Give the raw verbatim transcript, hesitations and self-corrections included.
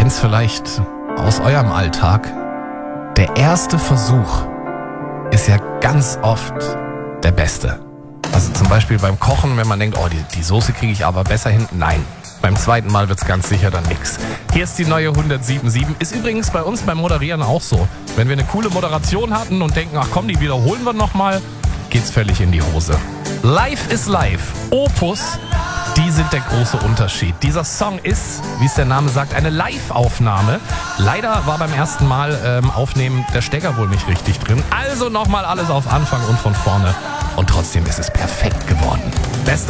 kennt's vielleicht aus eurem Alltag. Der erste Versuch ist ja ganz oft der beste. Also zum Beispiel beim Kochen, wenn man denkt, oh, die, die Soße kriege ich aber besser hin. Nein, beim zweiten Mal wird's ganz sicher dann nix. Hier ist die neue hundertsieben Komma sieben. Ist übrigens bei uns beim Moderieren auch so. Wenn wir eine coole Moderation hatten und denken, ach komm, die wiederholen wir nochmal, geht's völlig in die Hose. Live is live. Opus, die sind der große Unterschied. Dieser Song ist, wie es der Name sagt, eine Live-Aufnahme. Leider war beim ersten Mal ähm, aufnehmen der Stecker wohl nicht richtig drin. Also nochmal alles auf Anfang und von vorne. Und trotzdem ist es perfekt geworden.